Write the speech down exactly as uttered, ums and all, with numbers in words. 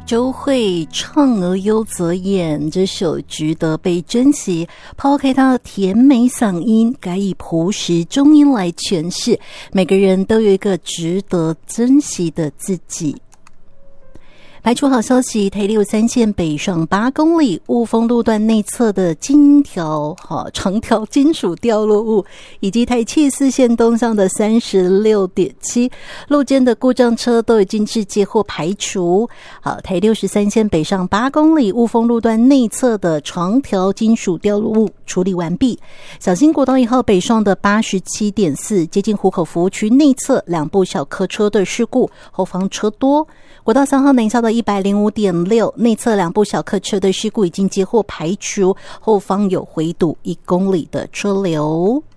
周蕙唱而优则演，这首值得被珍惜，抛开她的甜美嗓音，改以朴实中音来诠释，每个人都有一个值得珍惜的自己。排除好消息，台六三线北上八公里雾峰路段内侧的金条好长条金属掉落物，以及台七四线东向的 三十六点七 路肩的故障车都已经是接获排除。好，台六十三线北上八公里雾峰路段内侧的长条金属掉落物处理完毕。小新国道一号北上的 八十七点四 接近湖口服务区内侧两部小客车的事故，后方车多。国道三号南下的 一百零五点六 内侧两部小客车的事故已经接获排除，后方有回堵一公里的车流。